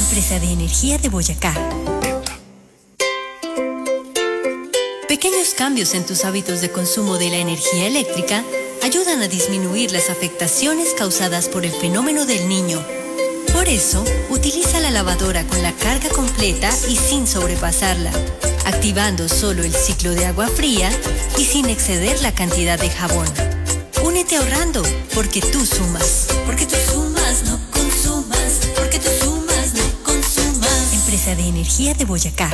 Empresa de Energía de Boyacá. Pequeños cambios en tus hábitos de consumo de la energía eléctrica ayudan a disminuir las afectaciones causadas por el fenómeno del Niño. Por eso, utiliza la lavadora con la carga completa y sin sobrepasarla, activando solo el ciclo de agua fría y sin exceder la cantidad de jabón. Únete ahorrando, porque tú sumas. Porque tú sumas, no consumas. Porque tú sumas, no consumas. Empresa de Energía de Boyacá.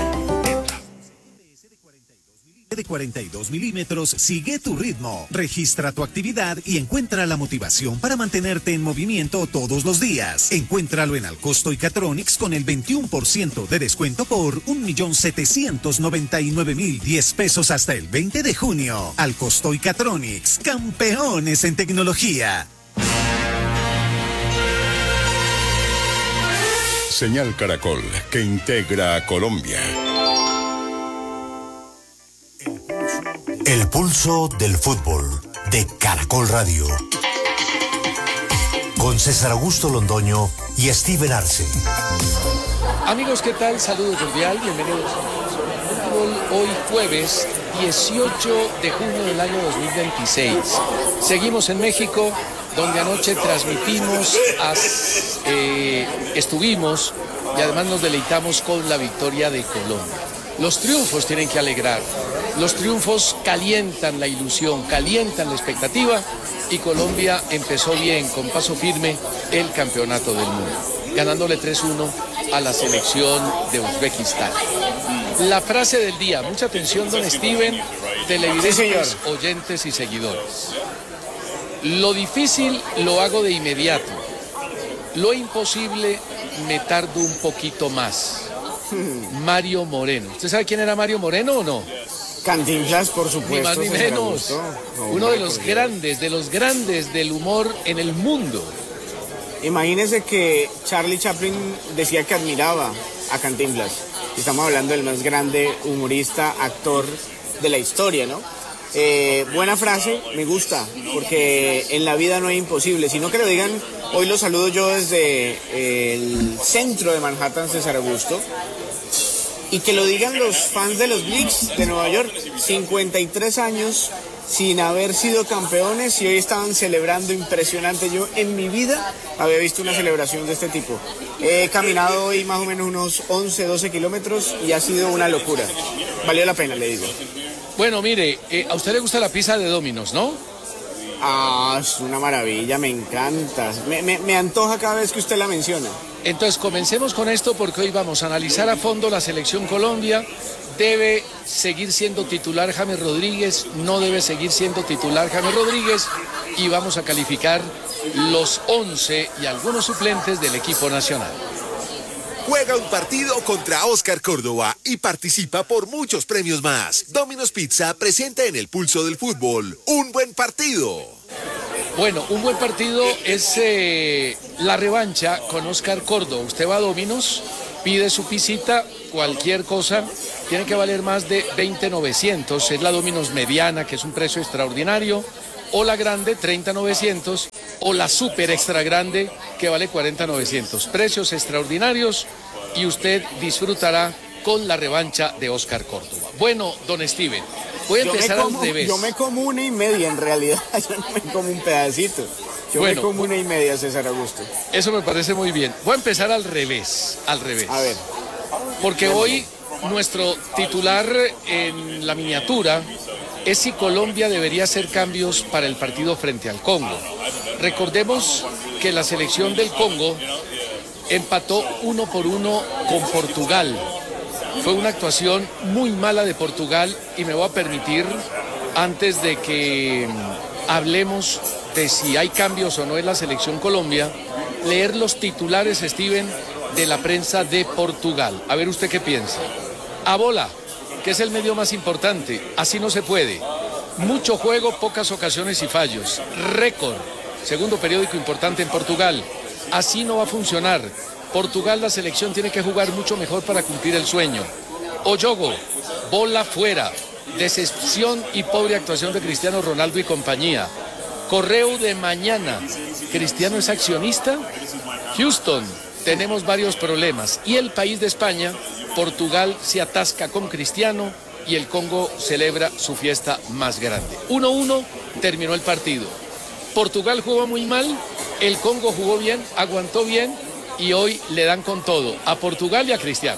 De 42 milímetros, sigue tu ritmo. Registra tu actividad y encuentra la motivación para mantenerte en movimiento todos los días. Encuéntralo en Alcosto y Catronics con el 21% de descuento por 1.799.010 pesos hasta el 20 de junio. Alcosto y Catronics, campeones en tecnología. Señal Caracol, que integra a Colombia. El pulso del fútbol de Caracol Radio. Con César Augusto Londoño y Steven Arce. Amigos, ¿qué tal? Saludos cordial, bienvenidos a Fútbol. Hoy jueves 18 de junio del año 2026. Seguimos en México, donde anoche transmitimos, estuvimos y además nos deleitamos con la victoria de Colombia. Los triunfos tienen que alegrar. Los triunfos calientan la ilusión, calientan la expectativa y Colombia empezó bien, con paso firme, el campeonato del mundo, ganándole 3-1 a la selección de Uzbekistán. La frase del día, mucha atención, don Steven, televidentes, oyentes y seguidores. Lo difícil lo hago de inmediato, lo imposible me tardo un poquito más. Mario Moreno. ¿Usted sabe quién era Mario Moreno o no? Cantinflas, por supuesto. Ni más ni menos. Uno de los grandes del humor en el mundo. Imagínese que Charlie Chaplin decía que admiraba a Cantinflas. Estamos hablando del más grande humorista, actor de la historia, ¿no? Buena frase, me gusta, porque en la vida no hay imposible, sino que lo digan. Hoy lo saludo yo desde el centro de Manhattan, César Augusto, y que lo digan los fans de los Knicks de Nueva York, 53 años sin haber sido campeones y hoy estaban celebrando impresionante. Yo en mi vida había visto una celebración de este tipo. He caminado hoy más o menos unos 11, 12 kilómetros y ha sido una locura. Valió la pena, le digo. Bueno, mire, a usted le gusta la pizza de Domino's, ¿no? Ah, es una maravilla, me encanta. Me antoja cada vez que usted la menciona. Entonces, comencemos con esto porque hoy vamos a analizar a fondo la selección Colombia. ¿Debe seguir siendo titular James Rodríguez? ¿No debe seguir siendo titular James Rodríguez? Y vamos a calificar los 11 y algunos suplentes del equipo nacional. Juega un partido contra Oscar Córdoba y participa por muchos premios más. Domino's Pizza presenta en el pulso del fútbol un buen partido. Bueno, un buen partido es la revancha con Oscar Córdoba. Usted va a Domino's, pide su pisita, cualquier cosa, tiene que valer más de 20.900. Es la Domino's mediana, que es un precio extraordinario, o la grande, 30.900, o la super extra grande, que vale 40.900. Precios extraordinarios y usted disfrutará con la revancha de Oscar Córdoba. Bueno, don Steven, voy a empezar al revés. Yo me como 1,5 en realidad, yo no me como un pedacito. Me como 1,5, César Augusto. Eso me parece muy bien. Voy a empezar al revés. A ver. Porque hoy nuestro titular en la miniatura es si Colombia debería hacer cambios para el partido frente al Congo. Recordemos que la selección del Congo empató 1-1 con Portugal. Fue una actuación muy mala de Portugal y me voy a permitir, antes de que hablemos de si hay cambios o no en la selección Colombia, leer los titulares, Steven, de la prensa de Portugal. A ver usted qué piensa. A bola, que es el medio más importante, así no se puede. Mucho juego, pocas ocasiones y fallos. Récord, segundo periódico importante en Portugal. Así no va a funcionar. Portugal, la selección tiene que jugar mucho mejor para cumplir el sueño. Oyogo, bola fuera. Decepción y pobre actuación de Cristiano Ronaldo y compañía. Correo de mañana. ¿Cristiano es accionista? Houston, tenemos varios problemas. Y el país de España, Portugal se atasca con Cristiano y el Congo celebra su fiesta más grande. 1-1 terminó el partido. Portugal jugó muy mal, el Congo jugó bien, aguantó bien y hoy le dan con todo a Portugal y a Cristiano.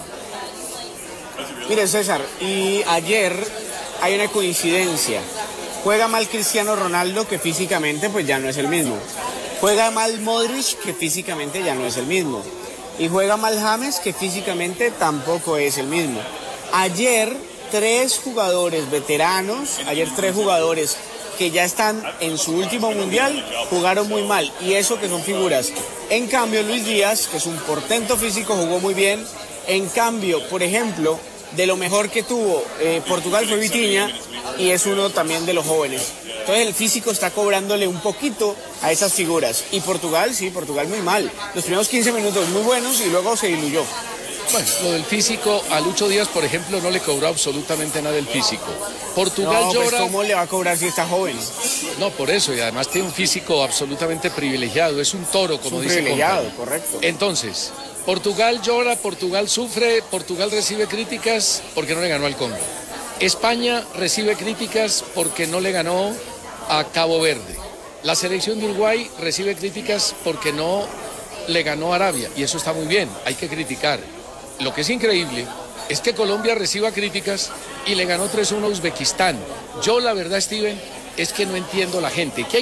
Mire, César, y ayer hay una coincidencia. Juega mal Cristiano Ronaldo, que físicamente pues ya no es el mismo. Juega mal Modric, que físicamente ya no es el mismo. Y juega mal James, que físicamente tampoco es el mismo. Ayer, tres jugadores veteranos, tres jugadores que ya están en su último mundial, jugaron muy mal. Y eso que son figuras. En cambio, Luis Díaz, que es un portento físico, jugó muy bien. En cambio, por ejemplo, de lo mejor que tuvo Portugal fue Vitinha, y es uno también de los jóvenes. Entonces el físico está cobrándole un poquito a esas figuras. Y Portugal, sí, Portugal muy mal. Los primeros 15 minutos muy buenos y luego se diluyó. Bueno, lo del físico, a Lucho Díaz, por ejemplo, no le cobró absolutamente nada el físico. Portugal no, llora... Pues ¿cómo le va a cobrar si está joven? No, por eso, y además tiene un físico absolutamente privilegiado, es un toro, como dice privilegiado, Company. correcto. Entonces, Portugal llora, Portugal sufre, Portugal recibe críticas porque no le ganó al Congo. España recibe críticas porque no le ganó a Cabo Verde. La selección de Uruguay recibe críticas porque no le ganó a Arabia, y eso está muy bien, hay que criticar. Lo que es increíble es que Colombia reciba críticas y le ganó 3-1 a Uzbekistán. Yo, la verdad, Steven, es que no entiendo la gente. Que hay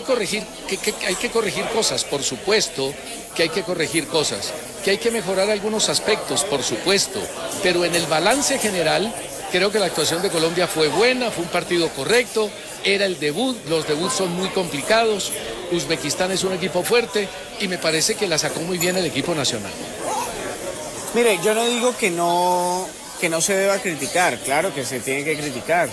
que corregir cosas, por supuesto que hay que corregir cosas. Que hay que mejorar algunos aspectos, por supuesto. Pero en el balance general, creo que la actuación de Colombia fue buena, fue un partido correcto, era el debut, los debuts son muy complicados. Uzbekistán es un equipo fuerte y me parece que la sacó muy bien el equipo nacional. Mire, yo no digo que no se deba criticar, claro que se tiene que criticar.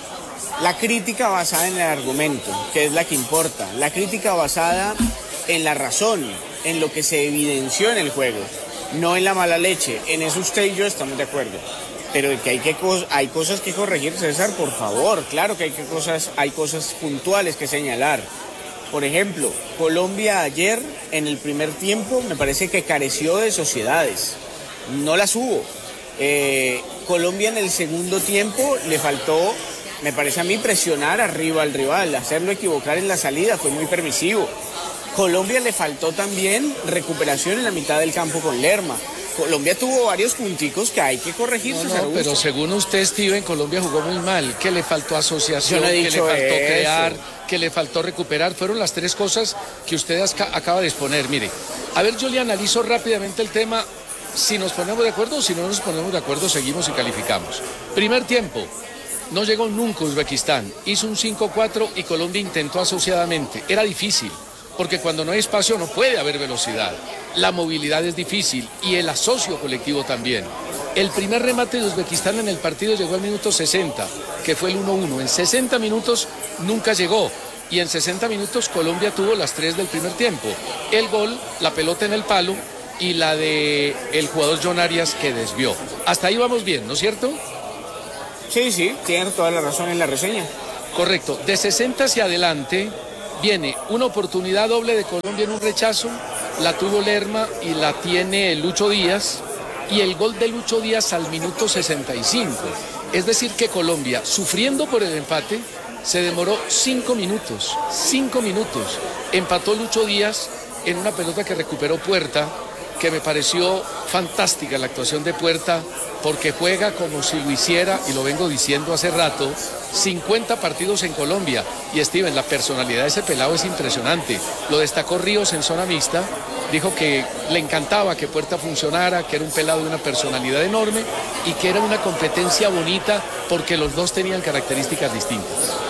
La crítica basada en el argumento, que es la que importa. La crítica basada en la razón, en lo que se evidenció en el juego, no en la mala leche. En eso usted y yo estamos de acuerdo. Pero de que hay cosas que corregir, César, por favor. Claro que hay cosas puntuales que señalar. Por ejemplo, Colombia ayer, en el primer tiempo, me parece que careció de sociedades. No las hubo. Colombia en el segundo tiempo le faltó, me parece a mí, presionar arriba al rival, hacerlo equivocar en la salida, fue muy permisivo. Colombia le faltó también recuperación en la mitad del campo con Lerma. Colombia tuvo varios punticos que hay que corregir. No, pero según usted, Steven, Colombia jugó muy mal. Que le faltó asociación, que le faltó crear, que le faltó recuperar. Fueron las tres cosas que usted acaba de exponer. Mire, a ver, yo le analizo rápidamente el tema. Si nos ponemos de acuerdo o si no nos ponemos de acuerdo, seguimos y calificamos. Primer tiempo, no llegó nunca Uzbekistán. Hizo un 5-4 y Colombia intentó asociadamente. Era difícil, porque cuando no hay espacio no puede haber velocidad. La movilidad es difícil y el asocio colectivo también. El primer remate de Uzbekistán en el partido llegó al minuto 60, que fue el 1-1. En 60 minutos nunca llegó. Y en 60 minutos Colombia tuvo las tres del primer tiempo. El gol, la pelota en el palo y la de el jugador John Arias que desvió. Hasta ahí vamos bien, ¿no es cierto? Sí, tiene toda la razón en la reseña. Correcto. De 60 hacia adelante viene una oportunidad doble de Colombia en un rechazo, la tuvo Lerma y la tiene Lucho Díaz, y el gol de Lucho Díaz al minuto 65. Es decir que Colombia, sufriendo por el empate, se demoró 5 minutos. 5 minutos. Empató Lucho Díaz en una pelota que recuperó Puerta, que me pareció fantástica la actuación de Puerta, porque juega como si lo hiciera, y lo vengo diciendo hace rato, 50 partidos en Colombia. Y Steven, la personalidad de ese pelado es impresionante. Lo destacó Ríos en zona mixta, dijo que le encantaba que Puerta funcionara, que era un pelado de una personalidad enorme y que era una competencia bonita porque los dos tenían características distintas.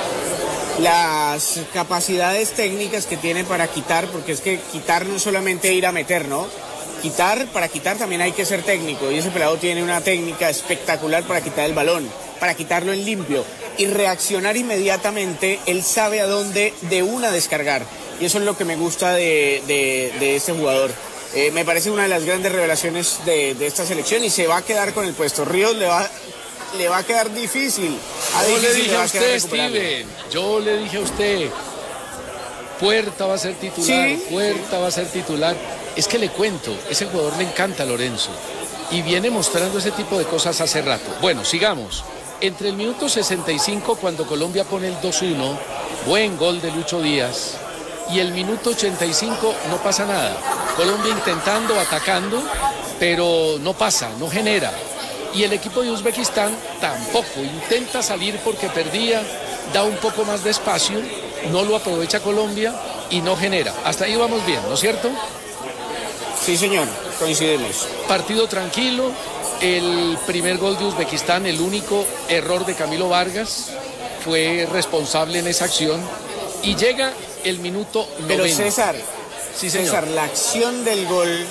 Las capacidades técnicas que tiene para quitar, porque es que quitar no es solamente ir a meter, ¿no? Para quitar también hay que ser técnico, y ese pelado tiene una técnica espectacular para quitar el balón, para quitarlo en limpio y reaccionar inmediatamente. Él sabe a dónde de una descargar, y eso es lo que me gusta de este jugador. Me parece una de las grandes revelaciones de esta selección, y se va a quedar con el puesto. Ríos le va a quedar difícil. Yo le dije a usted, Steven, yo le dije a usted, Puerta va a ser titular, sí. Puerta va a ser titular. Es que le cuento, ese jugador le encanta a Lorenzo y viene mostrando ese tipo de cosas hace rato. Bueno, sigamos. Entre el minuto 65, cuando Colombia pone el 2-1, buen gol de Lucho Díaz, y el minuto 85 no pasa nada. Colombia intentando, atacando, pero no pasa, no genera. Y el equipo de Uzbekistán tampoco, intenta salir porque perdía, da un poco más de espacio, no lo aprovecha Colombia y no genera. Hasta ahí vamos bien, ¿no es cierto? Sí, señor, coincidimos. Partido tranquilo, el primer gol de Uzbekistán, el único error de Camilo Vargas, fue responsable en esa acción y llega el minuto 90. Pero César, sí, señor. César, la acción del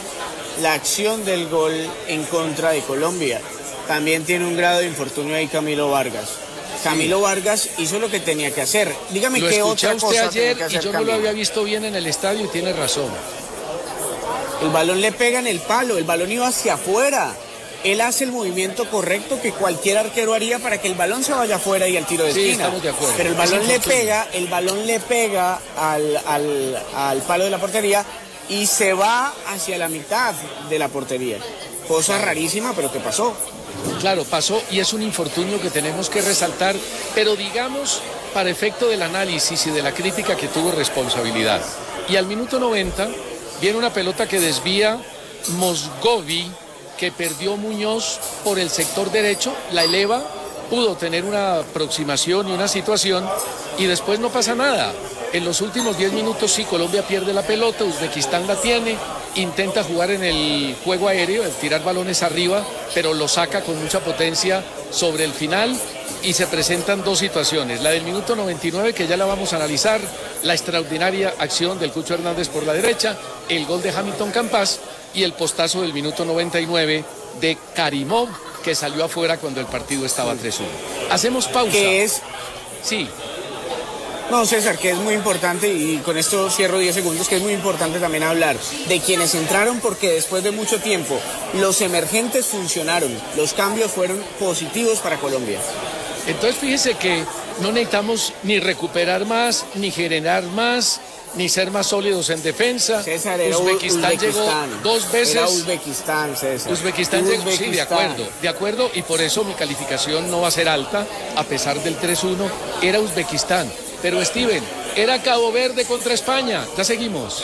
gol en contra de Colombia también tiene un grado de infortunio ahí Camilo Vargas. Camilo Vargas hizo lo que tenía que hacer. Dígame qué otra cosa ayer tenía que hacer y yo Camilo. no lo había visto bien en el estadio y tiene razón. El balón le pega en el palo, el balón iba hacia afuera. Él hace el movimiento correcto que cualquier arquero haría para que el balón se vaya afuera y al tiro de esquina. Estamos de acuerdo. Pero el balón le pega al palo de la portería y se va hacia la mitad de la portería. Cosa rarísima, pero que pasó. Claro, pasó y es un infortunio que tenemos que resaltar, pero digamos, para efecto del análisis y de la crítica que tuvo responsabilidad. Y al minuto 90 viene una pelota que desvía Mosgovi, que perdió Muñoz por el sector derecho, la eleva, pudo tener una aproximación y una situación y después no pasa nada. En los últimos 10 minutos sí, Colombia pierde la pelota, Uzbekistán la tiene, intenta jugar en el juego aéreo, el tirar balones arriba, pero lo saca con mucha potencia sobre el final y se presentan dos situaciones. La del minuto 99, que ya la vamos a analizar, la extraordinaria acción del Cucho Hernández por la derecha, el gol de Hamilton Campas y el postazo del minuto 99 de Karimov, que salió afuera cuando el partido estaba 3-1. Hacemos pausa. ¿Qué es? Sí. No, César, que es muy importante, y con esto cierro 10 segundos, que es muy importante también hablar de quienes entraron, porque después de mucho tiempo los emergentes funcionaron, los cambios fueron positivos para Colombia. Entonces fíjese que no necesitamos ni recuperar más, ni generar más, ni ser más sólidos en defensa. César, era Uzbekistán llegó 2 veces. Era Uzbekistán, César. Uzbekistán llegó, sí, de acuerdo, y por eso mi calificación no va a ser alta, a pesar del 3-1, era Uzbekistán. Pero Steven, era Cabo Verde contra España. Ya seguimos.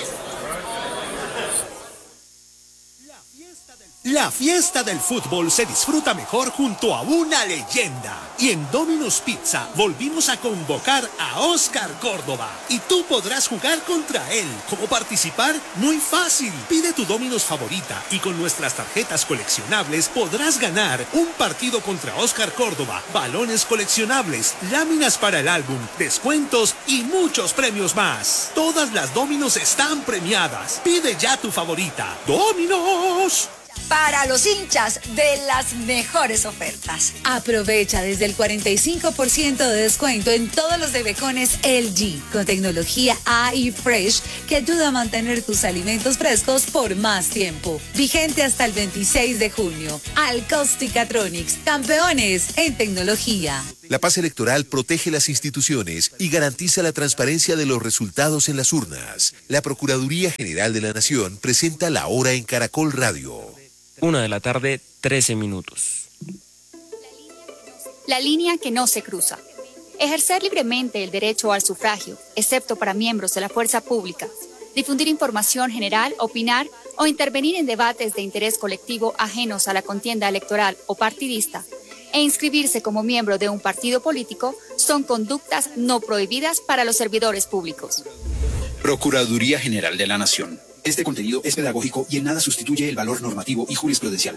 La fiesta del fútbol se disfruta mejor junto a una leyenda. Y en Domino's Pizza volvimos a convocar a Oscar Córdoba. Y tú podrás jugar contra él. ¿Cómo participar? Muy fácil. Pide tu Domino's favorita y con nuestras tarjetas coleccionables podrás ganar un partido contra Oscar Córdoba, balones coleccionables, láminas para el álbum, descuentos y muchos premios más. Todas las Domino's están premiadas. Pide ya tu favorita. ¡Domino's! Para los hinchas de las mejores ofertas. Aprovecha desde el 45% de descuento en todos los bebecones LG con tecnología AI Fresh que ayuda a mantener tus alimentos frescos por más tiempo. Vigente hasta el 26 de junio. Alcausticatronics, campeones en tecnología. La paz electoral protege las instituciones y garantiza la transparencia de los resultados en las urnas. La Procuraduría General de la Nación presenta La Hora en Caracol Radio. 1:13 p.m. La línea que no se cruza. Ejercer libremente el derecho al sufragio, excepto para miembros de la fuerza pública. Difundir información general, opinar o intervenir en debates de interés colectivo ajenos a la contienda electoral o partidista. E inscribirse como miembro de un partido político son conductas no prohibidas para los servidores públicos. Procuraduría General de la Nación. Este contenido es pedagógico y en nada sustituye el valor normativo y jurisprudencial.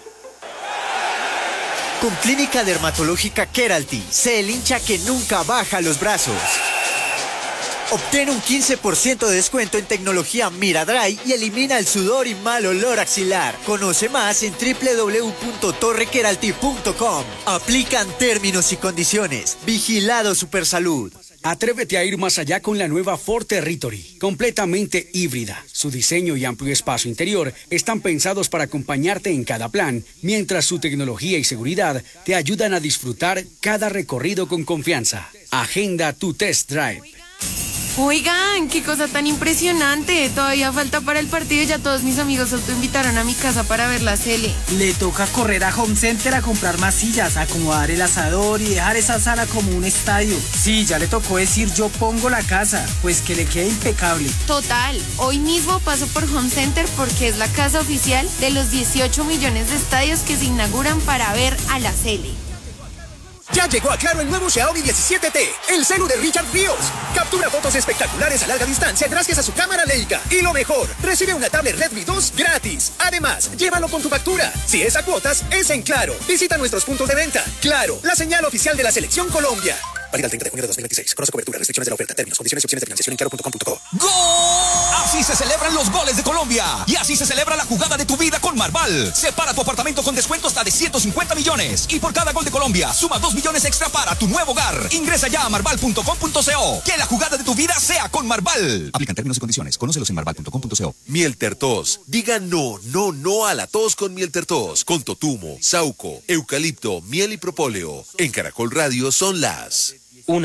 Con Clínica Dermatológica Keralty, sé el hincha que nunca baja los brazos. Obtén un 15% de descuento en tecnología Miradry y elimina el sudor y mal olor axilar. Conoce más en www.torrekeralty.com. Aplican términos y condiciones. Vigilado Supersalud. Atrévete a ir más allá con la nueva Ford Territory, completamente híbrida. Su diseño y amplio espacio interior están pensados para acompañarte en cada plan, mientras su tecnología y seguridad te ayudan a disfrutar cada recorrido con confianza. Agenda tu test drive. Oigan, qué cosa tan impresionante. Todavía falta para el partido y ya todos mis amigos se invitaron a mi casa para ver la Sele. Le toca correr a Home Center a comprar más sillas, acomodar el asador y dejar esa sala como un estadio. Sí, ya le tocó decir yo pongo la casa, pues que le quede impecable. Total, hoy mismo paso por Home Center porque es la casa oficial de los 18 millones de estadios que se inauguran para ver a la Sele. Ya llegó a Claro el nuevo Xiaomi 17T, el celu de Richard Ríos. Captura fotos espectaculares a larga distancia gracias a su cámara Leica. Y lo mejor, recibe una tablet Redmi 2 gratis. Además, llévalo con tu factura. Si es a cuotas, es en Claro. Visita nuestros puntos de venta. Claro, la señal oficial de la Selección Colombia. Válida el 30 de junio de 2026. Conoce cobertura, restricciones de la oferta, términos, condiciones y opciones de financiación en claro.com.co. ¡Gol! Así se celebran los goles de Colombia. Y así se celebra la jugada de tu vida con Marval. Separa tu apartamento con descuento hasta de 150 millones. Y por cada gol de Colombia, suma 2 millones extra para tu nuevo hogar. Ingresa ya a marval.com.co. Que la jugada de tu vida sea con Marval. Aplican términos y condiciones. Conócelos en marval.com.co. Miel Tertos. Diga no, no, no a la tos con Miel Tertos. Con totumo, sauco, eucalipto, miel y propóleo. En Caracol Radio son las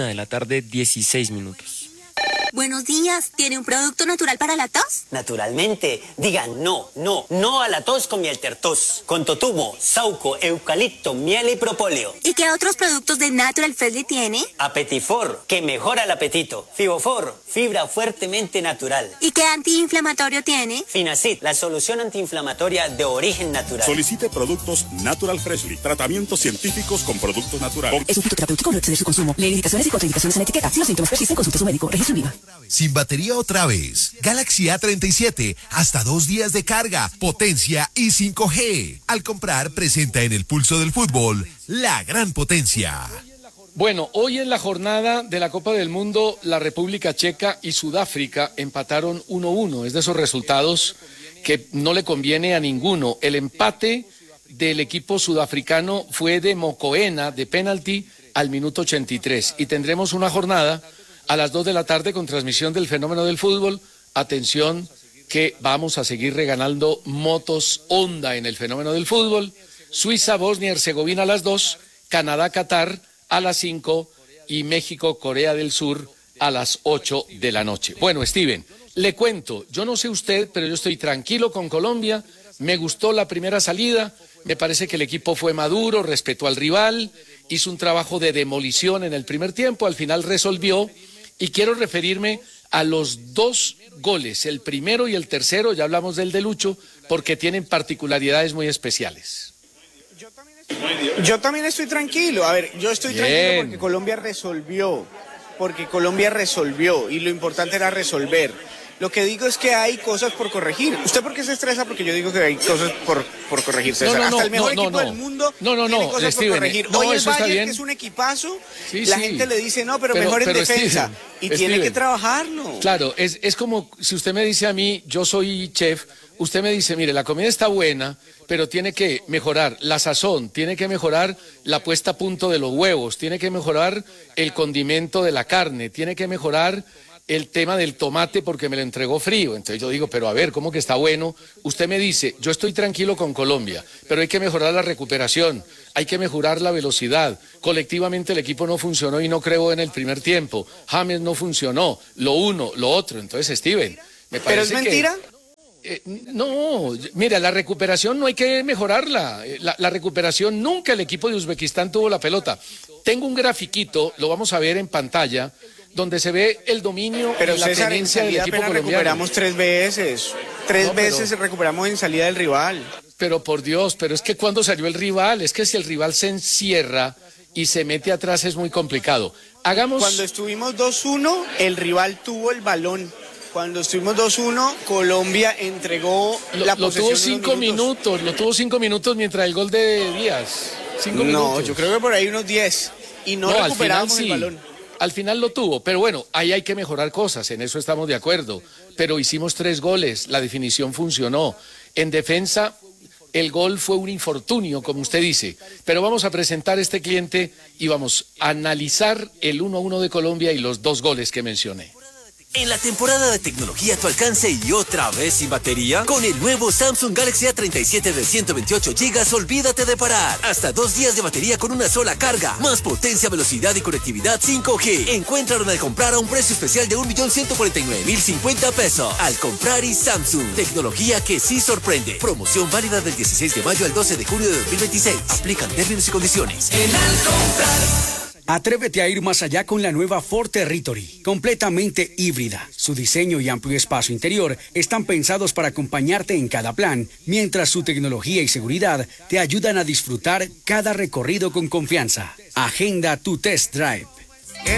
1:16 p.m. Buenos días, ¿tiene un producto natural para la tos? Naturalmente, digan no, no, no a la tos con Miel Tertos. Con totumo, sauco, eucalipto, miel y propóleo. ¿Y qué otros productos de Natural Freshly tiene? Apetifor, que mejora el apetito. Fibofor, fibra fuertemente natural. ¿Y qué antiinflamatorio tiene? Finacid, la solución antiinflamatoria de origen natural. Solicite productos Natural Freshly, tratamientos científicos con productos naturales. Es un fitoterapéutico, no exceder su consumo. Lee indicaciones y contraindicaciones en la etiqueta. Si los síntomas persisten, consulte a su médico. Registro INVIMA. Sin batería otra vez. Galaxy A37, hasta 2 días de carga, potencia y 5G. Al comprar, presenta en el pulso del fútbol la gran potencia. Bueno, hoy en la jornada de la Copa del Mundo, la República Checa y Sudáfrica empataron 1-1. Es de esos resultados que no le conviene a ninguno. El empate del equipo sudafricano fue de Mokoena, de penalti, al minuto 83. Y tendremos una jornada a las 2 de la tarde con transmisión del Fenómeno del Fútbol. Atención, que vamos a seguir regalando motos Honda en el Fenómeno del Fútbol. Suiza, Bosnia, Herzegovina a las 2, Canadá, Qatar a las 5 y México, Corea del Sur a las 8 de la noche. Bueno, Steven, le cuento, yo no sé usted, pero yo estoy tranquilo con Colombia. Me gustó la primera salida, me parece que el equipo fue maduro, respetó al rival, hizo un trabajo de demolición en el primer tiempo, al final resolvió. Y quiero referirme a los 2 goles, el primero y el tercero, ya hablamos del de Lucho, porque tienen particularidades muy especiales. Yo también estoy tranquilo. A ver, yo estoy tranquilo porque Colombia resolvió y lo importante era resolver. Lo que digo es que hay cosas por corregir. ¿Usted por qué se estresa? Porque yo digo que hay cosas por corregir. Hasta el mejor equipo del mundo tiene cosas por corregir. Hoy el Bayern, que es un equipazo, la gente le dice, no, pero mejor en defensa. Y tiene que trabajarlo. Claro, es como si usted me dice a mí, yo soy chef, usted me dice, mire, la comida está buena, pero tiene que mejorar la sazón, tiene que mejorar la puesta a punto de los huevos, tiene que mejorar el condimento de la carne, tiene que mejorar el tema del tomate porque me lo entregó frío. Entonces yo digo, pero a ver, ¿cómo que está bueno? Usted me dice, yo estoy tranquilo con Colombia, pero hay que mejorar la recuperación, hay que mejorar la velocidad. Colectivamente el equipo no funcionó y no creó en el primer tiempo. James no funcionó, lo uno, lo otro. Entonces, Steven, me parece. ¿Pero es mentira? No, mira, la recuperación no hay que mejorarla. La recuperación, nunca el equipo de Uzbekistán tuvo la pelota. Tengo un grafiquito, lo vamos a ver en pantalla, donde se ve el dominio y la tenencia del equipo colombiano. Recuperamos 3 veces. 3 veces recuperamos en salida del rival. Pero por Dios, pero es que cuando salió el rival, es que si el rival se encierra y se mete atrás es muy complicado. Cuando estuvimos 2-1, el rival tuvo el balón. Cuando estuvimos 2-1, Colombia entregó la posesión. Lo tuvo 5 minutos mientras el gol de Díaz. 5 minutos. No, yo creo que por ahí unos 10. Y no recuperamos el balón. Al final lo tuvo, pero bueno, ahí hay que mejorar cosas, en eso estamos de acuerdo. Pero hicimos 3 goles, la definición funcionó. En defensa, el gol fue un infortunio, como usted dice. Pero vamos a presentar este cliente y vamos a analizar el 1-1 de Colombia y los 2 goles que mencioné. En la temporada de tecnología a tu alcance y otra vez sin batería, con el nuevo Samsung Galaxy A37 de 128 GB, olvídate de parar. Hasta 2 días de batería con una sola carga, más potencia, velocidad y conectividad 5G. Encuéntralo al comprar a un precio especial de 1.149.050 pesos. Al comprar y Samsung, tecnología que sí sorprende. Promoción válida del 16 de mayo al 12 de junio de 2026. Aplican términos y condiciones. Atrévete a ir más allá con la nueva Ford Territory, completamente híbrida. Su diseño y amplio espacio interior están pensados para acompañarte en cada plan, mientras su tecnología y seguridad te ayudan a disfrutar cada recorrido con confianza. Agenda tu test drive.